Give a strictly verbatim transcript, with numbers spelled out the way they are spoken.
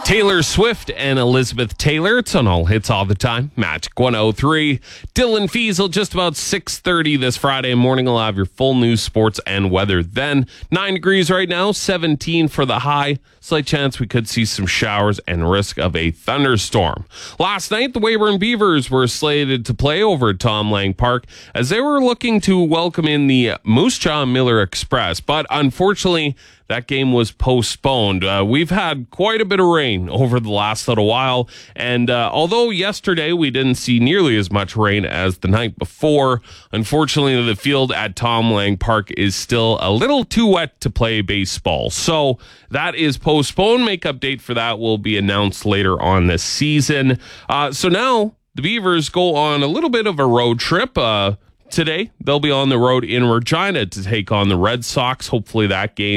Taylor Swift and Elizabeth Taylor. It's on All Hits All the Time. Magic one oh three. Dylan Fiesel, just about six thirty this Friday morning. We'll have your full news, sports, and weather then. Nine degrees right now, seventeen for the high. Slight chance we could see some showers and risk of a thunderstorm. Last night, the Weyburn Beavers were slated to play over at Tom Lang Park as they were looking to welcome in the Moose Jaw Miller Express. But unfortunately, that game was postponed. Uh, we've had quite a bit of rain over the last little while, and uh, although yesterday we didn't see nearly as much rain as the night before, unfortunately the field at Tom Lang Park is still a little too wet to play baseball. So that is postponed. Makeup date for that will be announced later on this season. Uh, so now the Beavers go on a little bit of a road trip. Uh, today they'll be on the road in Regina to take on the Red Sox. Hopefully that game